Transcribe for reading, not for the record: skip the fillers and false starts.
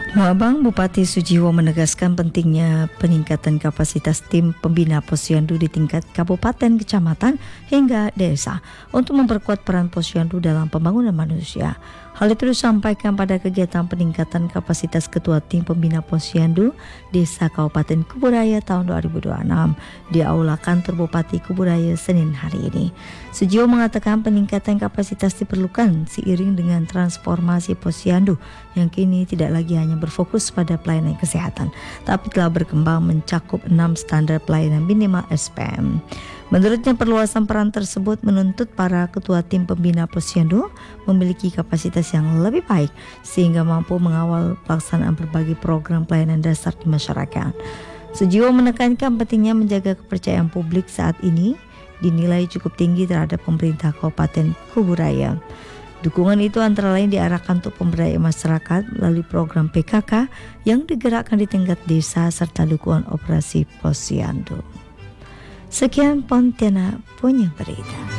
Muabang Bupati Sujiwo menegaskan pentingnya peningkatan kapasitas tim pembina posyandu di tingkat kabupaten, kecamatan, hingga desa untuk memperkuat peran posyandu dalam pembangunan manusia. Hal itu disampaikan pada kegiatan peningkatan kapasitas Ketua Tim Pembina Posyandu Desa Kabupaten Kuburaya tahun 2026 di Aula Kantor Bupati Kuburaya Senin hari ini. Sujiwo mengatakan peningkatan kapasitas diperlukan seiring dengan transformasi posyandu yang kini tidak lagi hanya berfokus pada pelayanan kesehatan, tapi telah berkembang mencakup 6 standar pelayanan minimal SPM. Menurutnya perluasan peran tersebut menuntut para ketua tim pembina posyandu memiliki kapasitas yang lebih baik sehingga mampu mengawal pelaksanaan berbagai program pelayanan dasar di masyarakat. Sujiwo menekankan pentingnya menjaga kepercayaan publik saat ini dinilai cukup tinggi terhadap pemerintah Kabupaten Kuburaya. Dukungan itu antara lain diarahkan untuk pemberdayaan masyarakat melalui program PKK yang digerakkan di tingkat desa serta dukungan operasi posyandu. Sekian Pontianak punya berita.